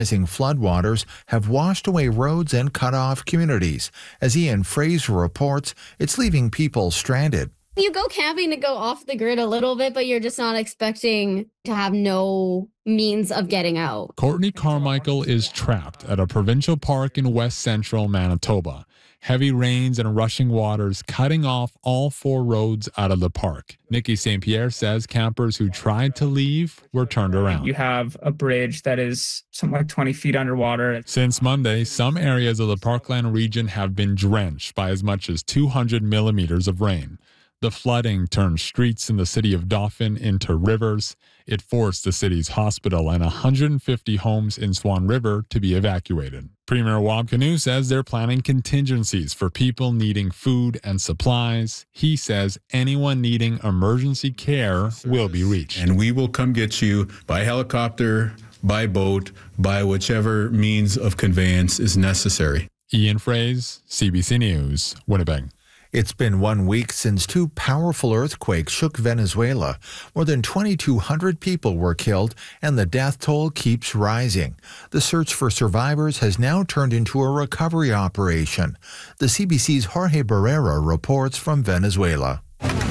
Rising floodwaters have washed away roads and cut off communities. As Ian Fraser reports, it's leaving people stranded. You go camping to go off the grid a little bit, but you're just not expecting to have no means of getting out. Courtney Carmichael is trapped at a provincial park in west central Manitoba. Heavy rains and rushing waters cutting off all 4 roads out of the park. Nikki St. Pierre says campers who tried to leave were turned around. You have a bridge that is something like 20 feet underwater. Since Monday, some areas of the Parkland region have been drenched by as much as 200 millimeters of rain. The flooding turned streets in the city of Dauphin into rivers. It forced the city's hospital and 150 homes in Swan River to be evacuated. Premier Wab Kinew says they're planning contingencies for people needing food and supplies. He says anyone needing emergency care will be reached. And we will come get you by helicopter, by boat, by whichever means of conveyance is necessary. Ian Fraser, CBC News, Winnipeg. It's been 1 week since 2 powerful earthquakes shook Venezuela. More than 2,200 people were killed, and the death toll keeps rising. The search for survivors has now turned into a recovery operation. The CBC's Jorge Barrera reports from Venezuela.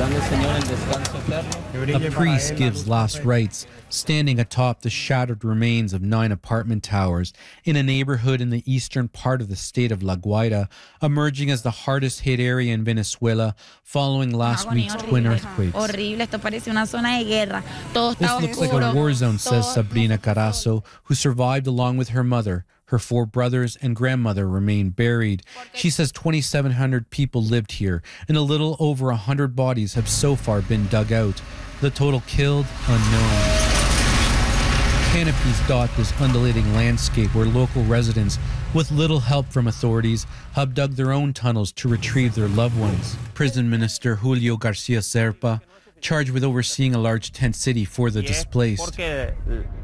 A priest gives last rites, standing atop the shattered remains of 9 apartment towers in a neighborhood in the eastern part of the state of La Guaira, emerging as the hardest hit area in Venezuela following last week's twin earthquakes. This looks like a war zone, says Sabrina Carazo, who survived along with her mother. Her 4 brothers and grandmother remain buried. She says 2,700 people lived here, and a little over 100 bodies have so far been dug out. The total killed, unknown. Canopies dot this undulating landscape where local residents, with little help from authorities, have dug their own tunnels to retrieve their loved ones. Prison Minister Julio Garcia Serpa, charged with overseeing a large tent city for the displaced. This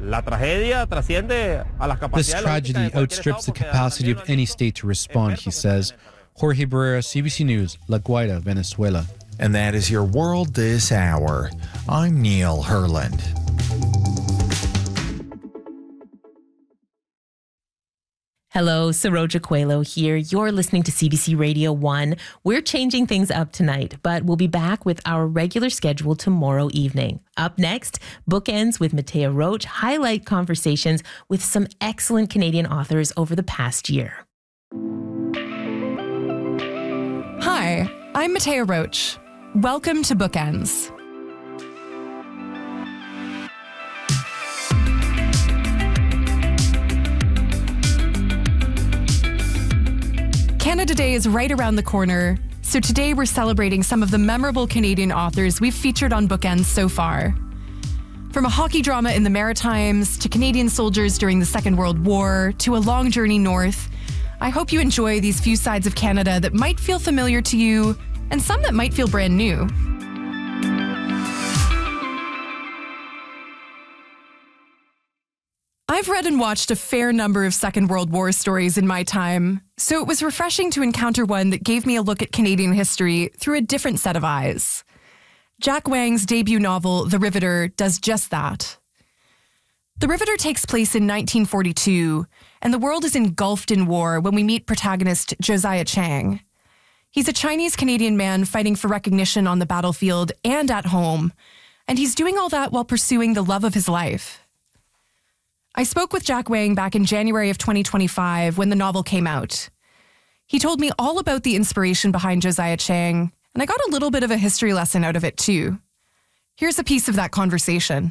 tragedy outstrips the capacity of any state to respond, he says. Jorge Barrera, CBC News, La Guaira, Venezuela. And that is your world this hour. I'm Neil Herland. Hello, Saroja Coelho here. You're listening to CBC Radio 1. We're changing things up tonight, but we'll be back with our regular schedule tomorrow evening. Up next, Bookends with Mattea Roach highlight conversations with some excellent Canadian authors over the past year. Hi, I'm Mattea Roach. Welcome to Bookends. Canada Day is right around the corner, so today we're celebrating some of the memorable Canadian authors we've featured on Bookends so far. From a hockey drama in the Maritimes, to Canadian soldiers during the Second World War, to a long journey north, I hope you enjoy these few sides of Canada that might feel familiar to you, and some that might feel brand new. I've read and watched a fair number of Second World War stories in my time, so it was refreshing to encounter one that gave me a look at Canadian history through a different set of eyes. Jack Wang's debut novel, The Riveter, does just that. The Riveter takes place in 1942, and the world is engulfed in war when we meet protagonist Josiah Chang. He's a Chinese-Canadian man fighting for recognition on the battlefield and at home, and he's doing all that while pursuing the love of his life. I spoke with Jack Wang back in January of 2025 when the novel came out. He told me all about the inspiration behind Josiah Chang, and I got a little bit of a history lesson out of it too. Here's a piece of that conversation.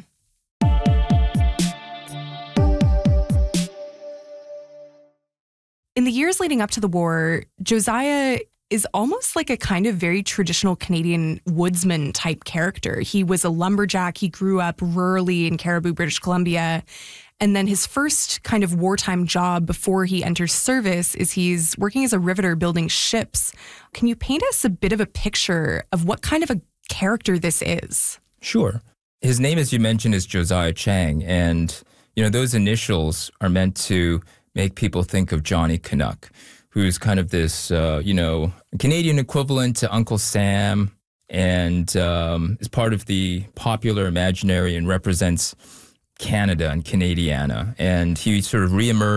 In the years leading up to the war, Josiah is almost like a kind of very traditional Canadian woodsman type character. He was a lumberjack. He grew up rurally in Caribou, British Columbia. And then his first kind of wartime job before he enters service is he's working as a riveter building ships. Can you paint us a bit of a picture of what kind of a character this is? Sure. His name, as you mentioned, is Josiah Chang. And, those initials are meant to make people think of Johnny Canuck, who's kind of this, Canadian equivalent to Uncle Sam, and is part of the popular imaginary and represents Canada and Canadiana. And he sort of reemerged